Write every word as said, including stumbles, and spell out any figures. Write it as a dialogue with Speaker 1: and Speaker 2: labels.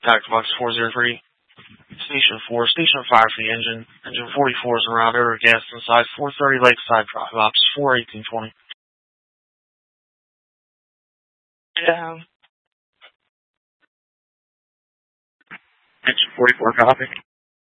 Speaker 1: Tax box four zero three. Station four, station five for the engine. Engine forty-four is around air gas inside four thirty Lakeside Drive, ops four eighteen twenty.
Speaker 2: Yeah.
Speaker 1: Engine forty-four, copy.